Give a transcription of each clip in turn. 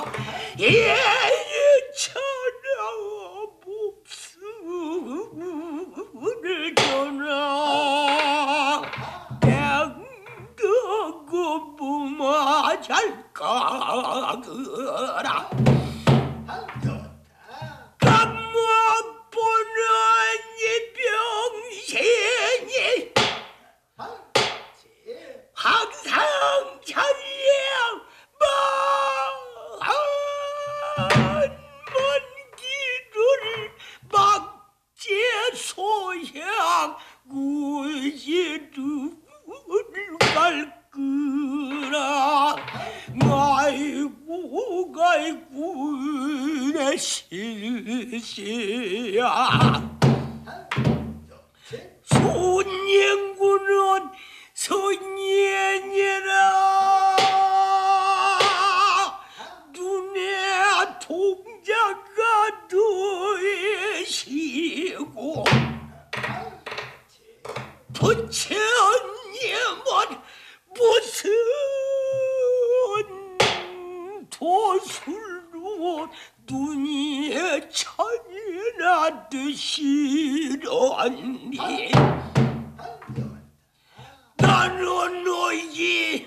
예천하 목숨을 전하 뱅덕고 부마잘까그라 감목보는 이 병신이 항상 자리에 먼 길을 막제 소향 구시를 갈 거라 아이고 아이고 내 실시야 손님군은 선녀니라 눈에 동자가 더해시고 부처님은 무슨 도술로 눈이 찬이나 드시려니 나는 너희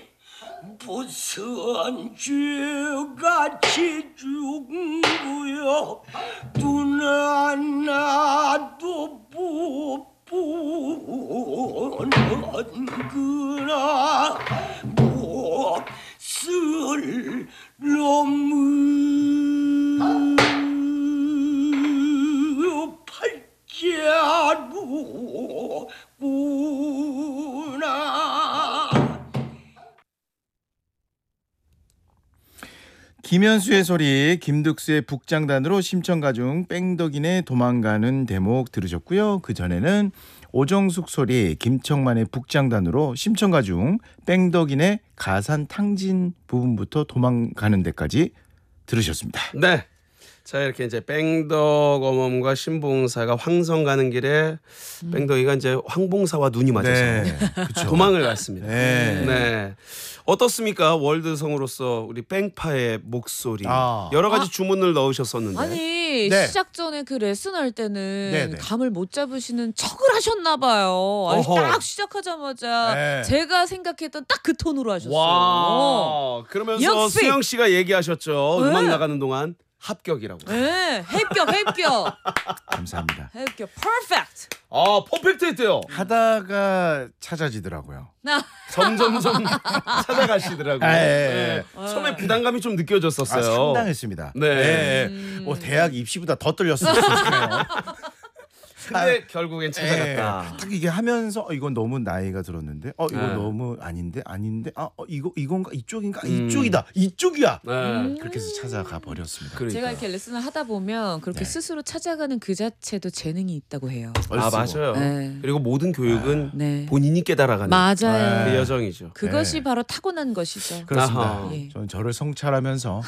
무슨 죄같이 죽은 거요 누나 나도 보는 거라 무슨 놈의 팔자루구나. 김현수의 소리, 김득수의 북장단으로 심청가중 뺑덕이네 도망가는 대목 들으셨고요. 그 전에는 오정숙 소리, 김청만의 북장단으로 심청가중 뺑덕이네 가산 탕진 부분부터 도망가는 데까지 들으셨습니다. 네. 자, 이렇게 이제 뺑덕 어멈과 신봉사가 황성 가는 길에 뺑덕이가 이제 황봉사와 눈이 맞아서 네, 도망을 갔습니다. 네. 네. 어떻습니까? 월드성으로서 우리 뺑파의 목소리. 여러 가지 주문을 넣으셨었는데. 아니 네. 시작 전에 그 레슨 할 때는 네네. 감을 못 잡으시는 척을 하셨나 봐요. 아니, 어허. 딱 시작하자마자 네. 제가 생각했던 딱 그 톤으로 하셨어요. 와. 그러면서 역시. 수영 씨가 얘기하셨죠. 네. 음악 나가는 동안 합격이라고. 네, 합격. 감사합니다. 합격. 퍼펙트. 아, 퍼펙트 했대요. 하다가 찾아지더라고요. 점점 찾아가시더라고요. 예. 처음에 부담감이 좀 느껴졌었어요. 상당했습니다. 네. 대학 입시보다 더 떨렸을 수 있어요. 근데 결국엔 찾아갔다. 딱 이게 하면서 이건 너무 나이가 들었는데 이거 네. 너무 아닌데 이건가 이쪽인가 이쪽이야 네. 그렇게 해서 찾아가 버렸습니다. 그러니까요. 제가 이렇게 레슨을 하다 보면 그렇게 네. 스스로 찾아가는 그 자체도 재능이 있다고 해요. 아, 맞아요. 네. 그리고 모든 교육은 네. 본인이 깨달아가는 맞아요. 그 여정이죠. 그것이 네. 바로 타고난 것이죠. 그렇습니다. 아하. 예. 저는 저를 성찰하면서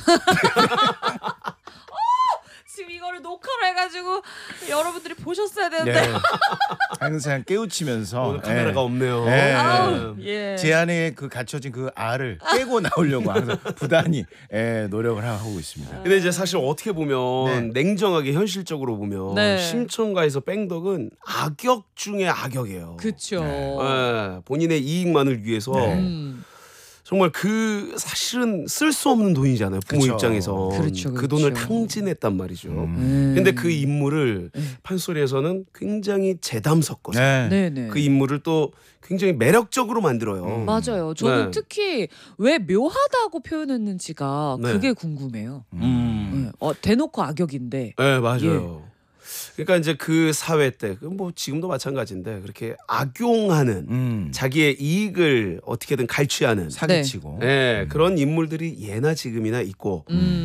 지금 이거를 녹화를 해가지고 여러분들이 보셨어야 되는데. 네, 항상 깨우치면서 오늘 카메라가 없네요. 네. 아우, 예. 제 안에 그 갇혀진 그 알을 깨고 나오려고 항상 부단히 노력을 하고 있습니다. 근데 이제 사실 어떻게 보면 네. 냉정하게 현실적으로 보면 네. 심청가에서 뺑덕은 악역 중에 악역이에요. 그쵸. 예, 본인의 이익만을 위해서 네. 정말 그 사실은 쓸 수 없는 돈이잖아요. 부모 그쵸. 입장에서 그렇죠, 그 돈을 그렇죠. 탕진했단 말이죠. 근데 그 인물을 판소리에서는 굉장히 재담 섞어서 네네. 그 인물을 또 굉장히 매력적으로 만들어요. 맞아요. 저는 네. 특히 왜 묘하다고 표현했는지가 네. 그게 궁금해요. 네. 대놓고 악역인데. 네, 맞아요. 그러니까 이제 그 사회 때, 뭐 지금도 마찬가지인데 그렇게 악용하는 자기의 이익을 어떻게든 갈취하는 사기치고 그런 인물들이 예나 지금이나 있고